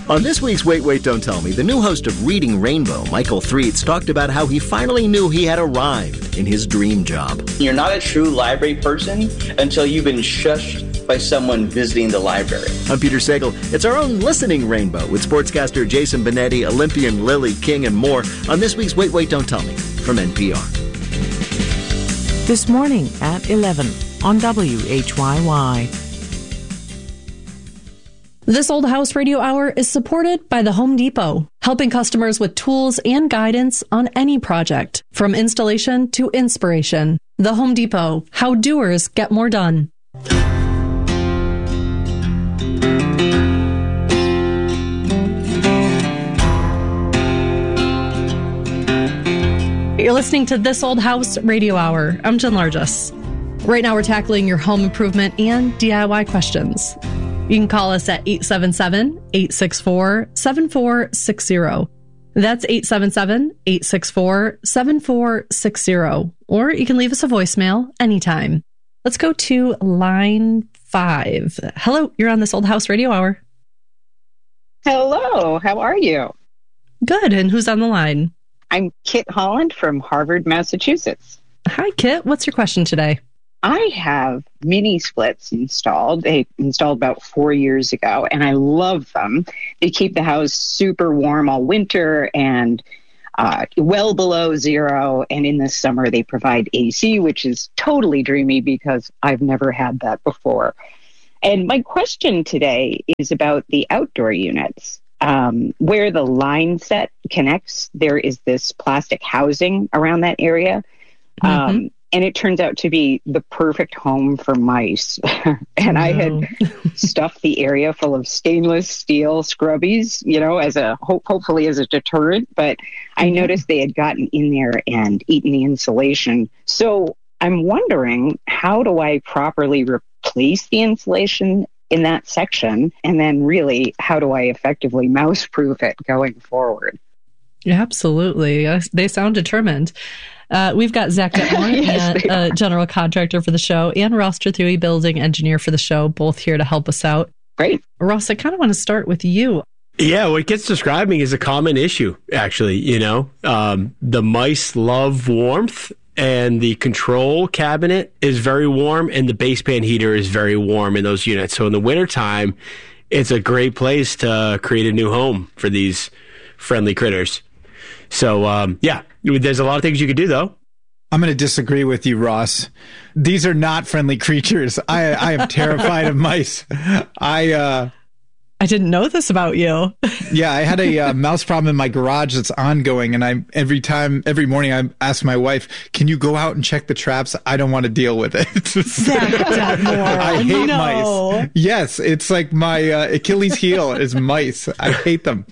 On this week's Wait, Wait, Don't Tell Me, the new host of Reading Rainbow, Michael Threets, talked about how he finally knew he had arrived in his dream job. You're not a true library person until you've been shushed by someone visiting the library. I'm Peter Sagal. It's our own listening rainbow with sportscaster Jason Benetti, Olympian Lily King, and more on this week's Wait, Wait, Don't Tell Me from NPR. This morning at 11 on WHYY. This Old House Radio Hour is supported by the Home Depot, helping customers with tools and guidance on any project, from installation to inspiration. The Home Depot, how doers get more done. You're listening to This Old House Radio Hour. I'm Jen Largess. Right now we're tackling your home improvement and DIY questions. You can call us at 877-864-7460. That's 877-864-7460. Or you can leave us a voicemail anytime. Let's go to line 5. Hello, you're on This Old House Radio Hour. Hello, how are you? Good, and who's on the line? I'm Kit Holland from Harvard, Massachusetts. Hi, Kit. What's your question today? I have mini splits installed. They installed about 4 years ago, and I love them. They keep the house super warm all winter and well below zero. And in the summer, they provide AC, which is totally dreamy because I've never had that before. And my question today is about the outdoor units. Where the line set connects, there is this plastic housing around that area. Mm-hmm. And it turns out to be the perfect home for mice. And I had stuffed the area full of stainless steel scrubbies, as hopefully as a deterrent. But I noticed they had gotten in there and eaten the insulation. So I'm wondering, how do I properly replace the insulation in that section? And then really, how do I effectively mouse-proof it going forward? Absolutely. They sound determined. We've got Zach Detmore, general contractor for the show, and Ross Trethewey, building engineer for the show, both here to help us out. Great. Ross, I kind of want to start with you. Yeah, what Kit's describing is a common issue, actually. The mice love warmth, and the control cabinet is very warm, and the baseband heater is very warm in those units. So in the wintertime, it's a great place to create a new home for these friendly critters. So, there's a lot of things you could do, though. I'm going to disagree with you, Ross. These are not friendly creatures. I am terrified of mice. I didn't know this about you. Yeah, I had a mouse problem in my garage that's ongoing, and every morning I ask my wife, "Can you go out and check the traps? I don't want to deal with it." I hate mice. Yes, it's like my Achilles heel is mice. I hate them.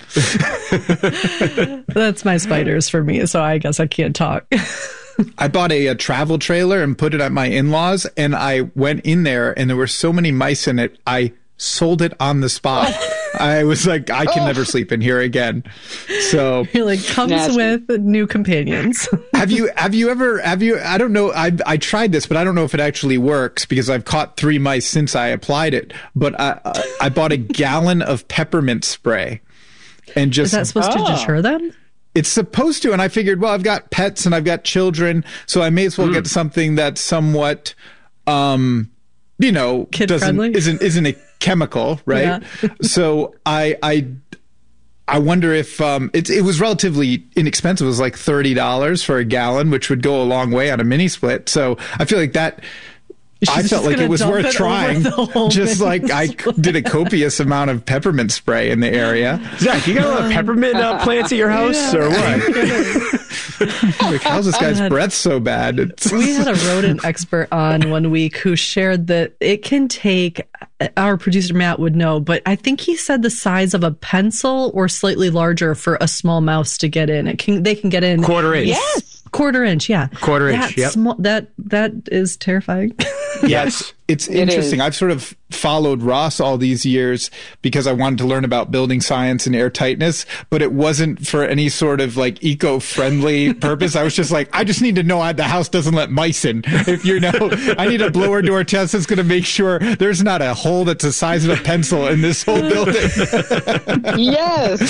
That's my spiders for me, so I guess I can't talk. I bought a travel trailer and put it at my in-laws, and I went in there, and there were so many mice in it, I sold it on the spot. I was like, I can never sleep in here again. So you're like, comes with new companions. Have you ever, I don't know, I tried this, but I don't know if it actually works because I've caught 3 mice since I applied it. But I bought a gallon of peppermint spray and just. Is that supposed to deter them? It's supposed to. And I figured, well, I've got pets and I've got children, so I may as well get something that's somewhat, kid-friendly? isn't a chemical, right? Yeah. So I wonder if it was relatively inexpensive. It was like $30 for a gallon, which would go a long way on a mini split. So I feel like that. I felt like it was worth trying. Just like I did a copious amount of peppermint spray in the area. Zach, you got a lot of peppermint plants at your house or what? Like, how's this guy's breath so bad? We had a rodent expert on one week who shared that it can take, our producer Matt would know, but I think he said the size of a pencil or slightly larger for a small mouse to get in. They can get in. Quarter inch. Yes. Quarter inch, yeah. Quarter inch, yep. That is terrifying. Yes. It's interesting. I've sort of followed Ross all these years because I wanted to learn about building science and airtightness, but it wasn't for any sort of like eco-friendly purpose. I was just like, I just need to know the house doesn't let mice in. If I need a blower door test that's going to make sure there's not a hole that's the size of a pencil in this whole building. Yes.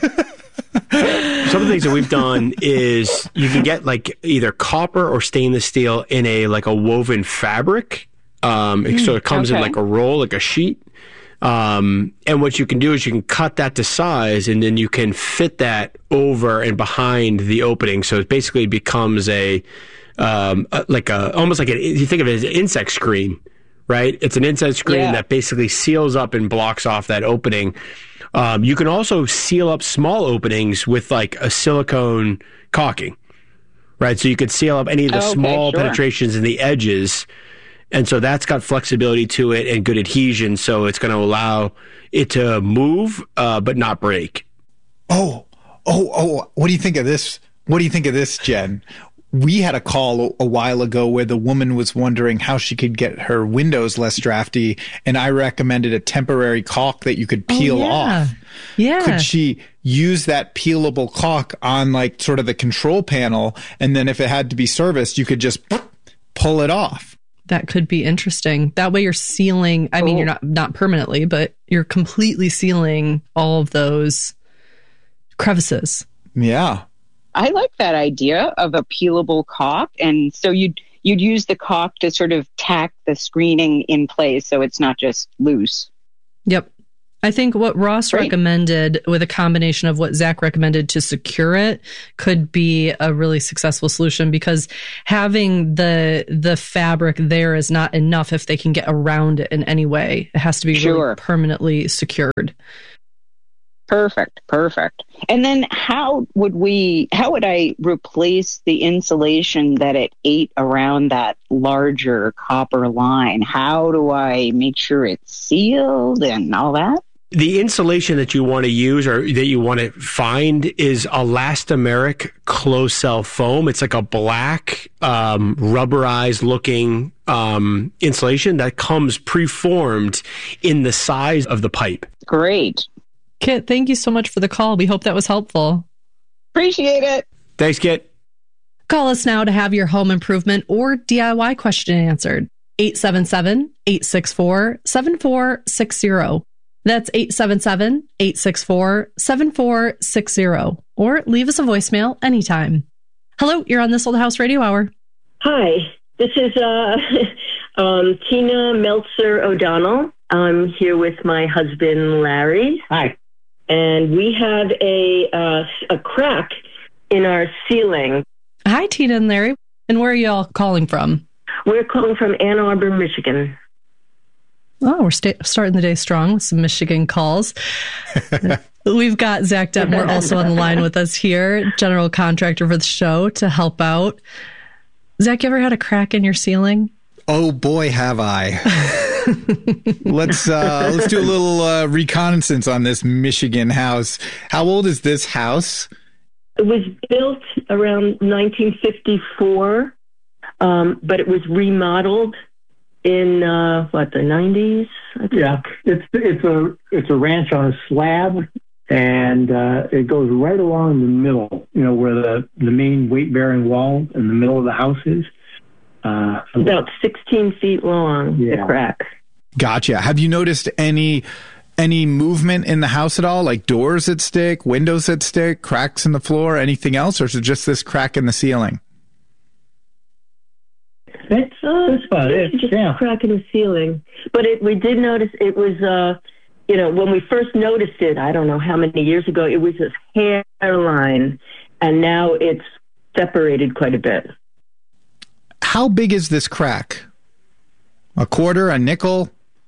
Some of the things that we've done is you can get like either copper or stainless steel in a woven fabric. So it comes in like a roll, like a sheet. And what you can do is you can cut that to size, and then you can fit that over and behind the opening. So it basically becomes almost like you think of it as an insect screen, right? It's an insect screen that basically seals up and blocks off that opening. You can also seal up small openings with like a silicone caulking, right? So you could seal up any of the small penetrations in the edges. And so that's got flexibility to it and good adhesion. So it's going to allow it to move, but not break. Oh, what do you think of this? What do you think of this, Jen? We had a call a while ago where the woman was wondering how she could get her windows less drafty, and I recommended a temporary caulk that you could peel off. Yeah. Could she use that peelable caulk on like sort of the control panel, and then if it had to be serviced, you could just pull it off? That could be interesting. That way you're sealing, I mean, you're not permanently, but you're completely sealing all of those crevices. Yeah. I like that idea of a peelable caulk. And so you'd use the caulk to sort of tack the screening in place so it's not just loose. Yep. I think what Ross recommended with a combination of what Zach recommended to secure it could be a really successful solution, because having the fabric there is not enough if they can get around it in any way. It has to be really permanently secured. Perfect. And then how would I replace the insulation that it ate around that larger copper line? How do I make sure it's sealed and all that? The insulation that you want to use or that you want to find is elastomeric closed cell foam. It's like a black, rubberized looking insulation that comes preformed in the size of the pipe. Great. Kit, thank you so much for the call. We hope that was helpful. Appreciate it. Thanks, Kit. Call us now to have your home improvement or DIY question answered. 877-864-7460. That's 877-864-7460. Or leave us a voicemail anytime. Hello, you're on This Old House Radio Hour. Hi, this is Tina Meltzer O'Donnell. I'm here with my husband, Larry. Hi. And we have a crack in our ceiling. Hi, Tina and Larry. And where are you all calling from? We're calling from Ann Arbor, Michigan. Oh, we're starting the day strong with some Michigan calls. We've got Zach Detmore also on the line with us here, general contractor for the show, to help out. Zach, you ever had a crack in your ceiling? Oh boy, have I. Let's do a little reconnaissance on this Michigan house. How old is this house? It was built around 1954, but it was remodeled in the 90s. Yeah, it's a ranch on a slab, and it goes right along the middle. You know, where the main weight-bearing wall in the middle of the house is. About 16 feet long. The crack. Gotcha. Have you noticed any movement in the house at all? Like doors that stick, windows that stick, cracks in the floor, anything else? Or is it just this crack in the ceiling? That's about it. Just a crack in the ceiling. But we did notice it was, when we first noticed it, I don't know how many years ago, it was a hairline, and now it's separated quite a bit. How big is this crack? A quarter, a nickel?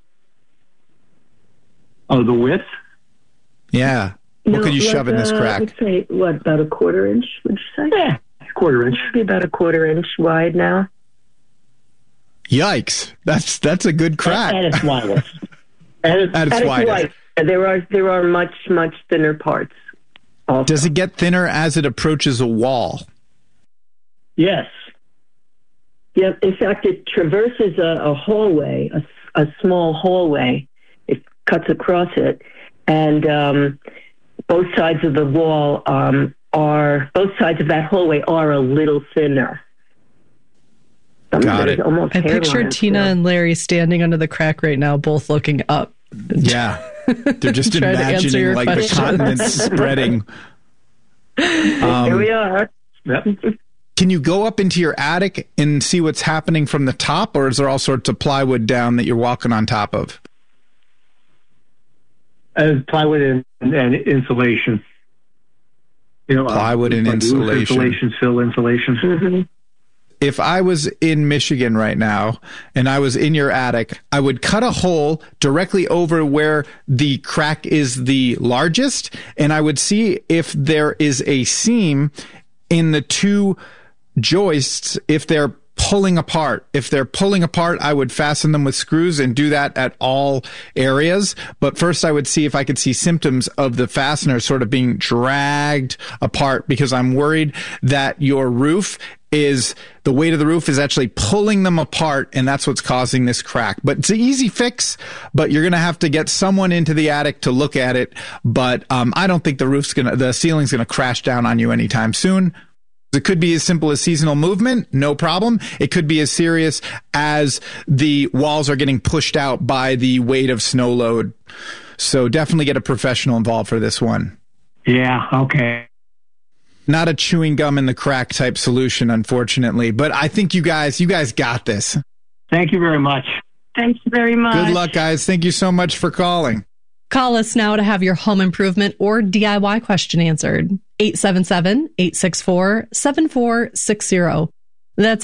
Oh, the width? Yeah. What could you shove in this crack? I would say, about a quarter inch, would you say? Yeah, a quarter inch. Maybe about a quarter inch wide now. Yikes. That's a good crack. And it's wider. And it's wider. There are much, much thinner parts also. Does it get thinner as it approaches a wall? Yes. Yeah. In fact, it traverses a hallway, a small hallway. It cuts across it, and both sides of the wall both sides of that hallway are a little thinner. Got it. I picture Tina and Larry standing under the crack right now, both looking up. Yeah. They're just imagining like the continents spreading. Here we are. Yep. Can you go up into your attic and see what's happening from the top, or is there all sorts of plywood down that you're walking on top of? Plywood and insulation. Plywood and insulation. Fill insulation. Mm-hmm. If I was in Michigan right now and I was in your attic, I would cut a hole directly over where the crack is the largest, and I would see if there is a seam in the two joists if they're pulling apart. If they're pulling apart, I would fasten them with screws and do that at all areas. But first I would see if I could see symptoms of the fastener sort of being dragged apart, because I'm worried that your roof the weight of the roof is actually pulling them apart, and that's what's causing this crack. But it's an easy fix, but you're going to have to get someone into the attic to look at it. But I don't think the ceiling's going to crash down on you anytime soon. It could be as simple as seasonal movement, no problem. It could be as serious as the walls are getting pushed out by the weight of snow load. So definitely get a professional involved for this one. Yeah, okay. Not a chewing gum in the crack type solution, unfortunately. But I think you guys got this. Thank you very much. Thanks very much. Good luck, guys. Thank you so much for calling. Call us now to have your home improvement or DIY question answered. 877-864-7460. That's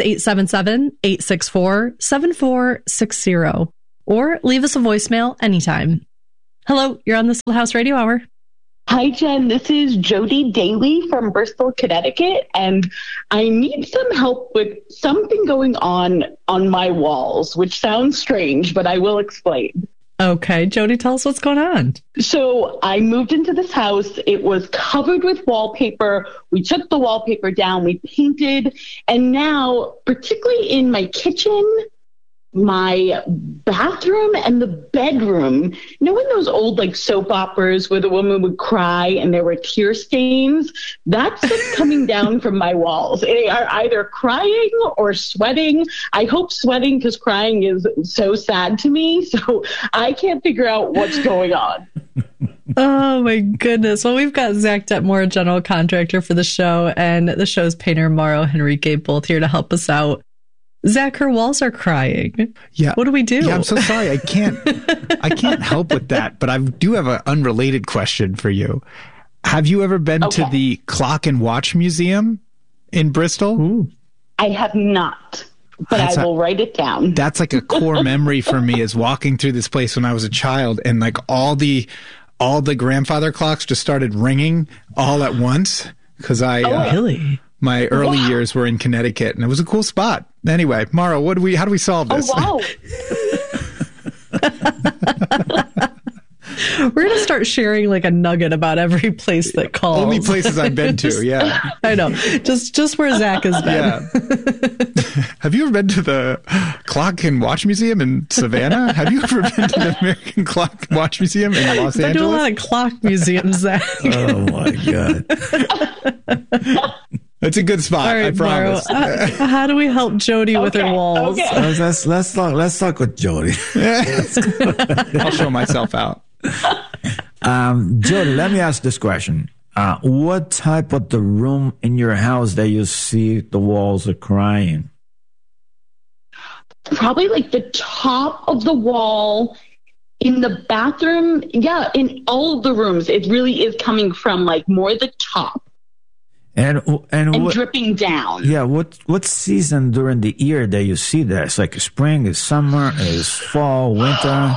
877-864-7460. Or leave us a voicemail anytime. Hello, you're on the School House Radio Hour. Hi, Jen. This is Jody Daly from Bristol, Connecticut, and I need some help with something going on my walls, which sounds strange, but I will explain. Okay, Jody, tell us what's going on. So I moved into this house. It was covered with wallpaper. We took the wallpaper down, we painted, and now, particularly in my kitchen, my bathroom and the bedroom, you know, in those old like soap operas where the woman would cry and there were tear stains, that's like coming down from my walls. They are either crying or sweating. I hope sweating, because crying is so sad to me. So I can't figure out what's going on. Oh my goodness. Well, we've got Zach Detmore, general contractor for the show, and the show's painter Mauro Henrique, both here to help us out. Zach, her walls are crying. Yeah. What do we do? Yeah, I'm so sorry. I can't help with that, but I do have an unrelated question for you. Have you ever been to the Clock and Watch Museum in Bristol? Ooh. I have not, but I will write it down. That's like a core memory for me, is walking through this place when I was a child, and like all the grandfather clocks just started ringing all at once, because really? My early years were in Connecticut, and it was a cool spot. Anyway, Mauro, how do we solve this? Oh, wow. We're going to start sharing like a nugget about every place that calls. Only places I've been to, yeah. I know. Just where Zach has been. Yeah. Have you ever been to the Clock and Watch Museum in Savannah? Have you ever been to the American Clock and Watch Museum in Los Angeles? I do a lot of clock museums, Zach. Oh, my God. It's a good spot, right, I promise. Mauro, how do we help Jody with her walls? Okay. Let's talk with Jody. I'll show myself out. Jody, let me ask this question. What type of the room in your house that you see the walls are crying? Probably like the top of the wall in the bathroom. Yeah, in all of the rooms, it really is coming from like more the top. And what, dripping down. Yeah, what season during the year that you see that? It's like spring, is summer, is fall, winter?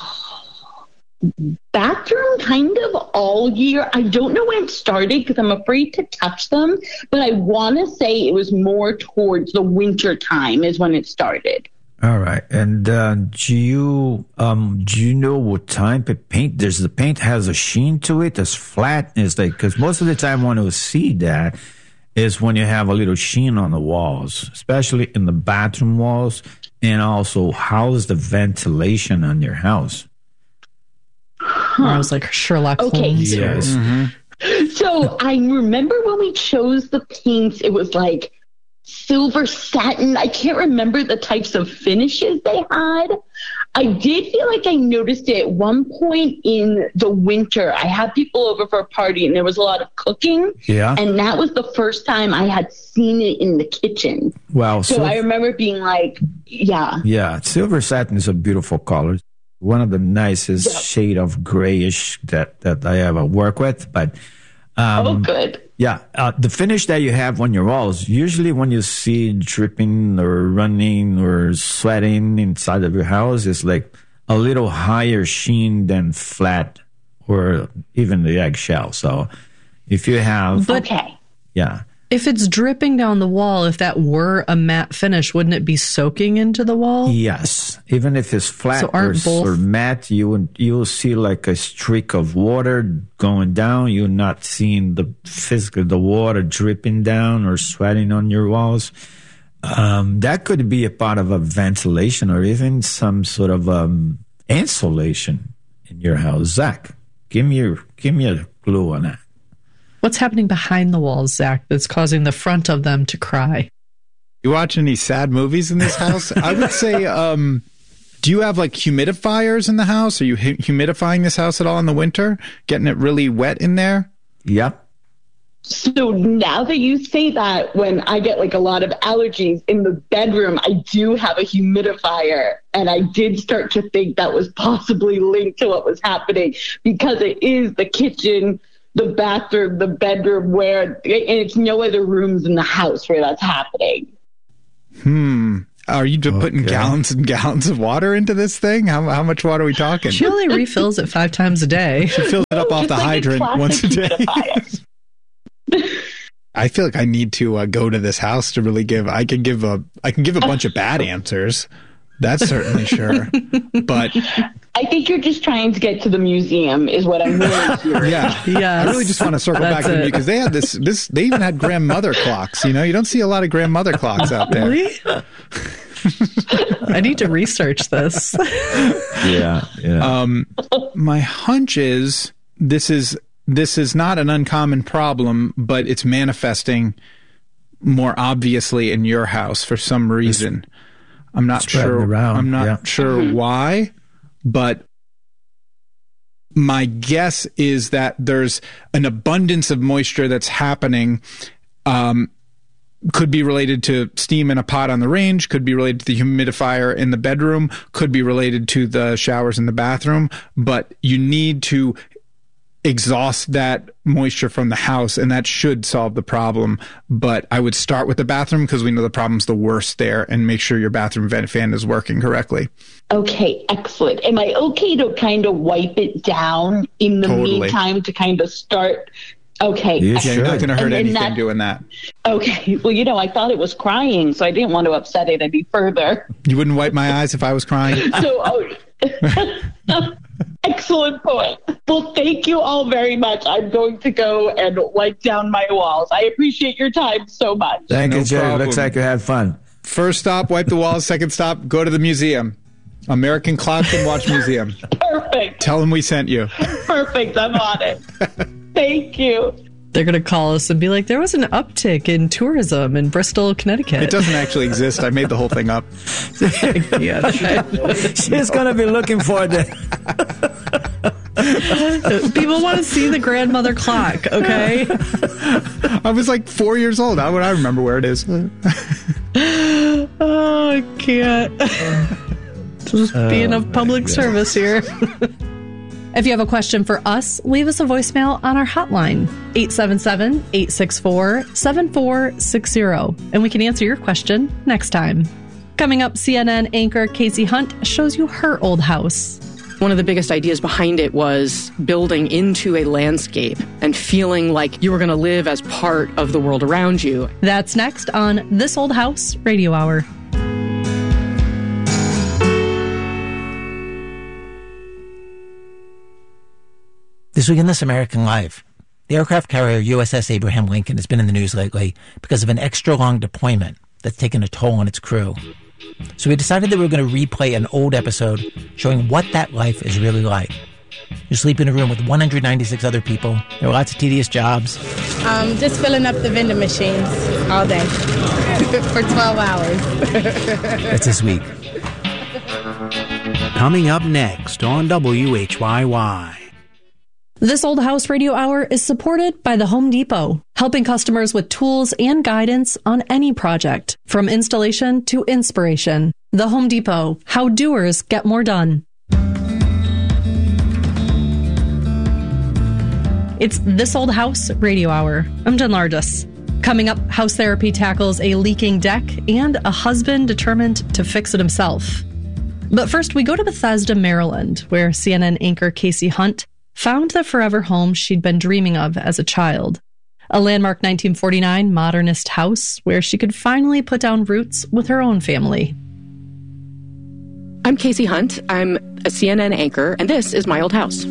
Bathroom kind of all year. I don't know when it started because I'm afraid to touch them, but I want to say it was more towards the winter time is when it started. All right. And do you know what type of paint? The paint has a sheen to it. It's flat. It's like, because most of the time when you see that, is when you have a little sheen on the walls, especially in the bathroom walls, and also how is the ventilation on your house? I was like Sherlock Holmes. Yes. Mm-hmm. So I remember when we chose the paints, it was like silver satin. I can't remember the types of finishes they had. I did feel like I noticed it at one point in the winter. I had people over for a party and there was a lot of cooking. Yeah. And that was the first time I had seen it in the kitchen. Wow. So I remember being like, yeah. Yeah. Silver satin is a beautiful color. One of the nicest shade of grayish that I ever work with. But good. Yeah. The finish that you have on your walls, usually when you see dripping or running or sweating inside of your house, is like a little higher sheen than flat or even the eggshell. So if you have... Yeah. If it's dripping down the wall, if that were a matte finish, wouldn't it be soaking into the wall? Yes. Even if it's flat So or matte, you'll see like a streak of water going down. You're not seeing the water dripping down or sweating on your walls. That could be a part of a ventilation or even some sort of insulation in your house. Zach, give me a clue on that. What's happening behind the walls, Zach, that's causing the front of them to cry? You watch any sad movies in this house? I would say, do you have like humidifiers in the house? Are you humidifying this house at all in the winter? Getting it really wet in there? Yep. So now that you say that, when I get like a lot of allergies in the bedroom, I do have a humidifier. And I did start to think that was possibly linked to what was happening because it is the kitchen, the bathroom, the bedroom, and it's no other rooms in the house where that's happening. Are you putting gallons and gallons of water into this thing? How much water are we talking? She only refills it 5 times a day. She fills it up off the hydrant once a day. I feel like I need to go to this house to really I can give a bunch of bad answers. That's certainly sure. But I think you're just trying to get to the museum is what I'm really hearing. Yeah. I really just want to circle back to you because they had this they even had grandmother clocks, you don't see a lot of grandmother clocks out there. Really? I need to research this. Yeah. My hunch is this is not an uncommon problem, but it's manifesting more obviously in your house for some reason. I'm not sure. I'm not sure why, but my guess is that there's an abundance of moisture that's happening. Could be related to steam in a pot on the range, could be related to the humidifier in the bedroom, could be related to the showers in the bathroom, but you need to exhaust that moisture from the house, and that should solve the problem. But I would start with the bathroom because we know the problem's the worst there, and make sure your bathroom vent fan is working correctly. Okay, excellent. Am I okay to kind of wipe it down in the meantime to kind of start? Okay. You're not going to hurt anything doing that. Okay. Well, I thought it was crying, so I didn't want to upset it any further. You wouldn't wipe my eyes if I was crying? Excellent point. Well, thank you all very much. I'm going to go and wipe down my walls. I appreciate your time so much. Thank you, Jay. Looks like you had fun. First stop, wipe the walls. Second stop, go to the museum. American Clock and Watch Museum. Perfect. Tell them we sent you. Perfect. I'm on it. Thank you. They're going to call us and be like, there was an uptick in tourism in Bristol, Connecticut. It doesn't actually exist. I made the whole thing up. She's going to be looking for it. People want to see the grandmother clock, okay? I was like 4 years old. How would I remember where it is? Oh, I can't. Just being of public service here. If you have a question for us, leave us a voicemail on our hotline, 877-864-7460, and we can answer your question next time. Coming up, CNN anchor Casey Hunt shows you her old house. One of the biggest ideas behind it was building into a landscape and feeling like you were going to live as part of the world around you. That's next on This Old House Radio Hour. This week in This American Life, The aircraft carrier USS Abraham Lincoln has been in the news lately because of an extra-long deployment that's taken a toll on its crew. So we decided that we were going to replay an old episode showing what that life is really like. You sleep in a room with 196 other people. There are lots of tedious jobs. Just filling up the vending machines all day for 12 hours. That's this week. Coming up next on WHYY. This Old House Radio Hour is supported by the Home Depot, helping customers with tools and guidance on any project, from installation to inspiration. The Home Depot, how doers get more done. It's This Old House Radio Hour. I'm Jen Largis. Coming up, house therapy tackles a leaking deck and a husband determined to fix it himself. But first, we go to Bethesda, Maryland, where CNN anchor Casey Hunt found the forever home she'd been dreaming of as a child. A landmark 1949 modernist house where she could finally put down roots with her own family. I'm Casey Hunt. I'm a CNN anchor, and this is my old house.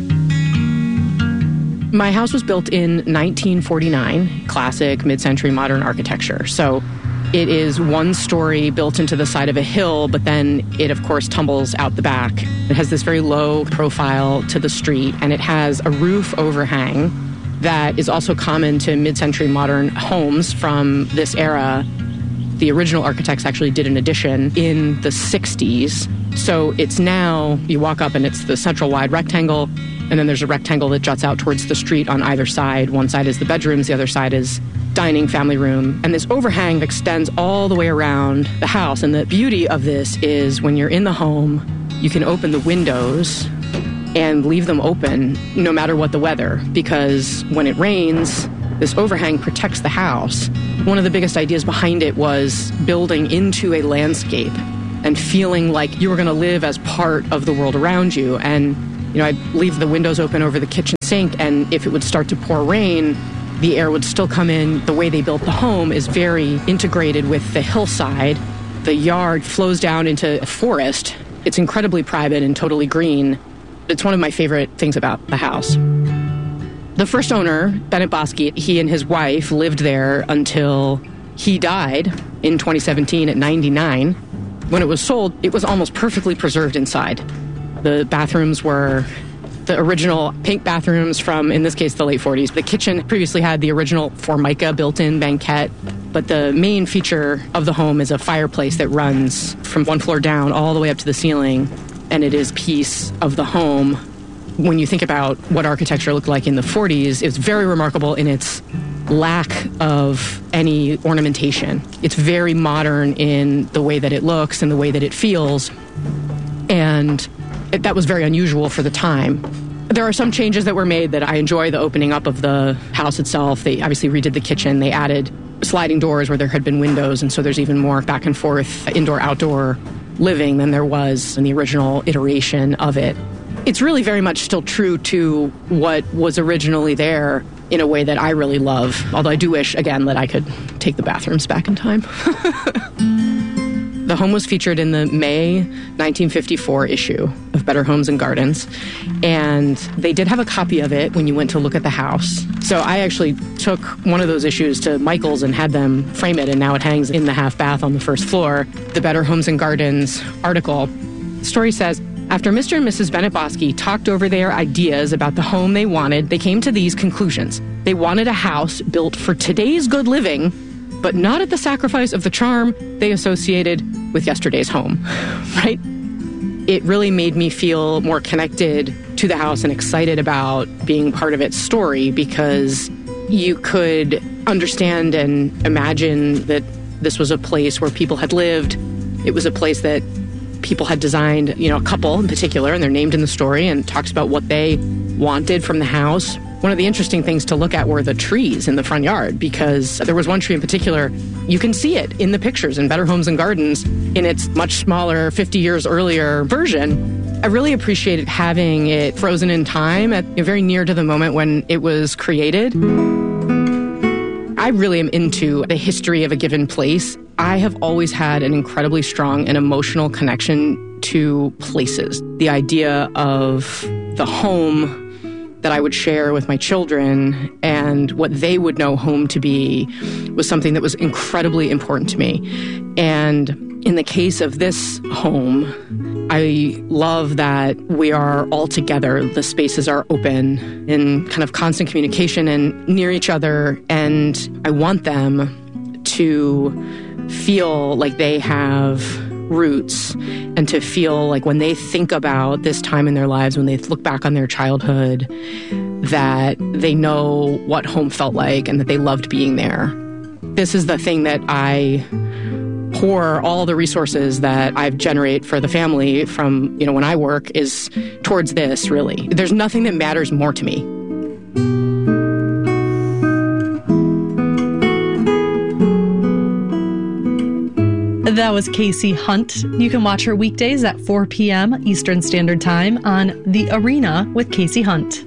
My house was built in 1949, classic mid-century modern architecture. So it is one story built into the side of a hill, but then it, of course, tumbles out the back. It has this very low profile to the street, and it has a roof overhang that is also common to mid-century modern homes from this era. The original architects actually did an addition in the 60s. So it's now, you walk up and it's the central wide rectangle, and then there's a rectangle that juts out towards the street on either side. One side is the bedrooms, the other side is dining, family room. And this overhang extends all the way around the house. And the beauty of this is when you're in the home, you can open the windows and leave them open no matter what the weather, because when it rains, this overhang protects the house. One of the biggest ideas behind it was building into a landscape and feeling like you were going to live as part of the world around you. And, you know, I'd leave the windows open over the kitchen sink, and if it would start to pour rain, the air would still come in. The way they built the home is very integrated with the hillside. The yard flows down into a forest. It's incredibly private and totally green. It's one of my favorite things about the house. The first owner, Bennett Bosky, he and his wife lived there until he died in 2017 at 99. When it was sold, it was almost perfectly preserved inside. The bathrooms were the original pink bathrooms from, in this case, the late 40s. The kitchen previously had the original Formica built-in banquette, but the main feature of the home is a fireplace that runs from one floor down all the way up to the ceiling, and it is a piece of the home. When you think about what architecture looked like in the 40s, it's very remarkable in its lack of any ornamentation. It's very modern in the way that it looks and the way that it feels, and that was very unusual for the time. There are some changes that were made that I enjoy. The opening up of the house itself. They obviously redid the kitchen. They added sliding doors where there had been windows, and so there's even more back and forth indoor-outdoor living than there was in the original iteration of it. It's really very much still true to what was originally there in a way that I really love, although I do wish, again, that I could take the bathrooms back in time. The home was featured in the May 1954 issue of Better Homes and Gardens, and they did have a copy of it when you went to look at the house. So I actually took one of those issues to Michael's and had them frame it, and now it hangs in the half bath on the first floor. The Better Homes and Gardens article. The story says, after Mr. and Mrs. Bennett Bosky talked over their ideas about the home they wanted, they came to these conclusions. They wanted a house built for today's good living, but not at the sacrifice of the charm they associated with yesterday's home, right? It really made me feel more connected to the house and excited about being part of its story, because you could understand and imagine that this was a place where people had lived. It was a place that people had designed, you know, a couple in particular, and they're named in the story, and talks about what they wanted from the house. One of the interesting things to look at were the trees in the front yard, because there was one tree in particular, you can see it in the pictures in Better Homes and Gardens in its much smaller 50 years earlier version. I really appreciated having it frozen in time at very near to the moment when it was created. I really am into the history of a given place. I have always had an incredibly strong and emotional connection to places. The idea of the home that I would share with my children and what they would know home to be was something that was incredibly important to me. And in the case of this home, I love that we are all together. The spaces are open in kind of constant communication and near each other. And I want them to feel like they have roots and to feel like when they think about this time in their lives, when they look back on their childhood, that they know what home felt like and that they loved being there. This is the thing that I pour all the resources that I generate for the family from, when I work is towards this, really. There's nothing that matters more to me. That was Casey Hunt. You can watch her weekdays at 4 p.m. Eastern Standard Time on The Arena with Casey Hunt.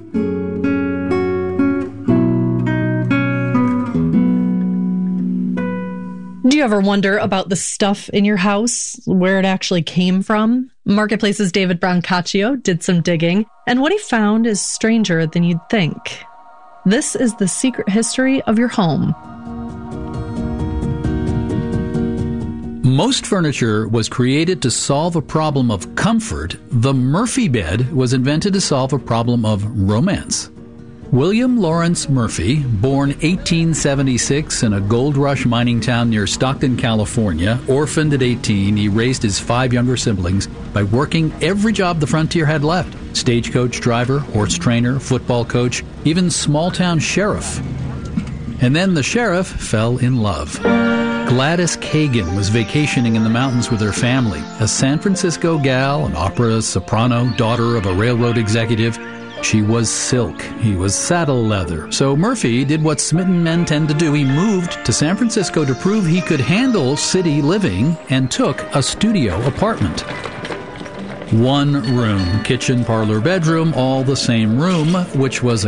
Do you ever wonder about the stuff in your house, where it actually came from? Marketplace's David Brancaccio did some digging, and what he found is stranger than you'd think. This is the secret history of your home. Most furniture was created to solve a problem of comfort. The Murphy bed was invented to solve a problem of romance. William Lawrence Murphy, born 1876 in a gold rush mining town near Stockton, California, orphaned at 18, he raised his 5 younger siblings by working every job the frontier had left. Stagecoach driver, horse trainer, football coach, even small-town sheriff. And then the sheriff fell in love. Gladys Kagan was vacationing in the mountains with her family. A San Francisco gal, an opera soprano, daughter of a railroad executive. She was silk. He was saddle leather. So Murphy did what smitten men tend to do. He moved to San Francisco to prove he could handle city living and took a studio apartment. 1 room, kitchen, parlor, bedroom, all the same room, which was